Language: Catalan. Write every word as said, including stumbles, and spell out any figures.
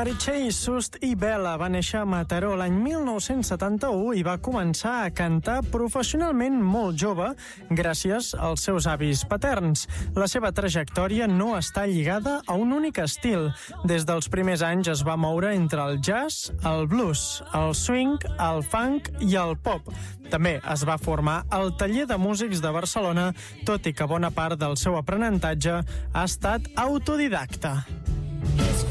Meritxell Sust i Vela va néixer a Mataró l'any mil nou-cents setanta-u i va començar a cantar professionalment molt jove gràcies als seus avis paterns. La seva trajectòria no està lligada a un únic estil. Des dels primers anys es va moure entre el jazz, el blues, el swing, el funk i el pop. També es va formar al Taller de Músics de Barcelona, tot i que bona part del seu aprenentatge ha estat autodidacta.